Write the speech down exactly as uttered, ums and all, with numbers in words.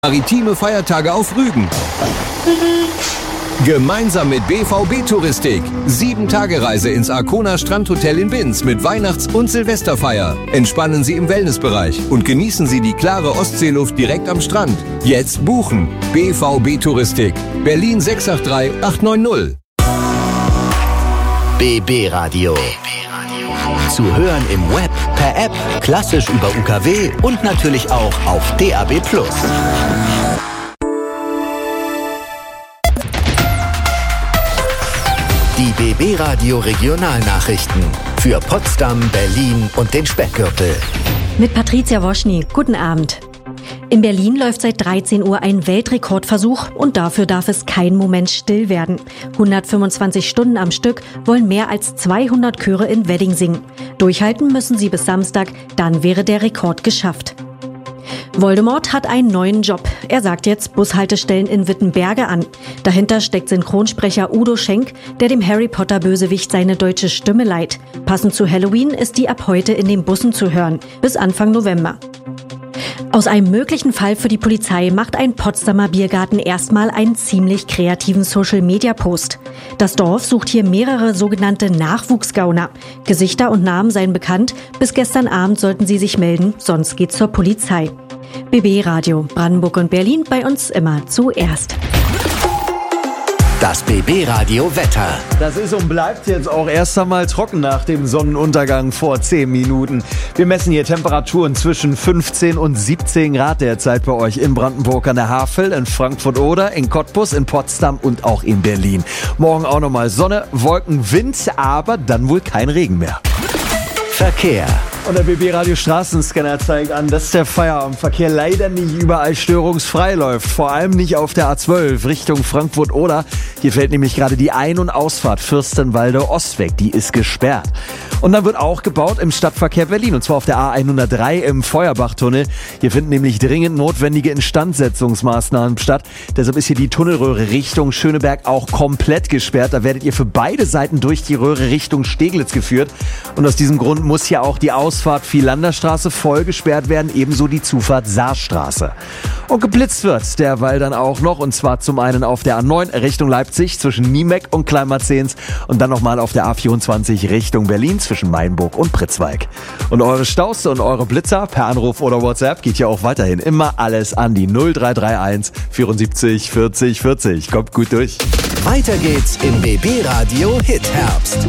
Maritime Feiertage auf Rügen. Gemeinsam mit B V B Touristik. Sieben-Tage-Reise ins Arkona Strandhotel in Binz mit Weihnachts- und Silvesterfeier. Entspannen Sie im Wellnessbereich und genießen Sie die klare Ostseeluft direkt am Strand. Jetzt buchen. B V B Touristik. Berlin sechs acht drei acht neun null. B B Radio. Zu hören im Web, per App, klassisch über U K W und natürlich auch auf D A B plus. Die B B Radio Regionalnachrichten für Potsdam, Berlin und den Speckgürtel. Mit Patricia Woschny. Guten Abend. In Berlin läuft seit dreizehn Uhr ein Weltrekordversuch und dafür darf es kein Moment still werden. hundertfünfundzwanzig Stunden am Stück wollen mehr als zweihundert Chöre in Wedding singen. Durchhalten müssen sie bis Samstag, dann wäre der Rekord geschafft. Voldemort hat einen neuen Job. Er sagt jetzt Bushaltestellen in Wittenberge an. Dahinter steckt Synchronsprecher Udo Schenk, der dem Harry-Potter-Bösewicht seine deutsche Stimme leiht. Passend zu Halloween ist die ab heute in den Bussen zu hören, bis Anfang November. Aus einem möglichen Fall für die Polizei macht ein Potsdamer Biergarten erstmal einen ziemlich kreativen Social-Media-Post. Das Dorf sucht hier mehrere sogenannte Nachwuchsgauner. Gesichter und Namen seien bekannt. Bis gestern Abend sollten sie sich melden, sonst geht's zur Polizei. B B Radio, Brandenburg und Berlin, bei uns immer zuerst. Das B B Radio Wetter. Das ist und bleibt jetzt auch erst einmal trocken nach dem Sonnenuntergang vor zehn Minuten. Wir messen hier Temperaturen zwischen fünfzehn und siebzehn Grad derzeit bei euch in Brandenburg an der Havel, in Frankfurt-Oder, in Cottbus, in Potsdam und auch in Berlin. Morgen auch nochmal Sonne, Wolken, Wind, aber dann wohl kein Regen mehr. Verkehr. Und der B B Radio Straßenscanner zeigt an, dass der Feierabendverkehr leider nicht überall störungsfrei läuft. Vor allem nicht auf der A zwölf Richtung Frankfurt-Oder. Hier fällt nämlich gerade die Ein- und Ausfahrt Fürstenwalde Ost weg. Die ist gesperrt. Und dann wird auch gebaut im Stadtverkehr Berlin. Und zwar auf der A hundertdrei im Feuerbachtunnel. Hier finden nämlich dringend notwendige Instandsetzungsmaßnahmen statt. Deshalb ist hier die Tunnelröhre Richtung Schöneberg auch komplett gesperrt. Da werdet ihr für beide Seiten durch die Röhre Richtung Steglitz geführt. Und aus diesem Grund muss hier auch die Ausfahrt Vielanderstraße voll gesperrt werden, ebenso die Zufahrt Saarstraße. Und geblitzt wird derweil dann auch noch, und zwar zum einen auf der A neun Richtung Leipzig zwischen Niemeck und Kleinmarzens und dann nochmal auf der A vierundzwanzig Richtung Berlin zwischen Mainburg und Pritzwalk. Und eure Staus und eure Blitzer per Anruf oder WhatsApp geht ja auch weiterhin immer alles an die null drei drei eins vierundsiebzig vierzig vierzig. Kommt gut durch. Weiter geht's im B B Radio Hit Herbst.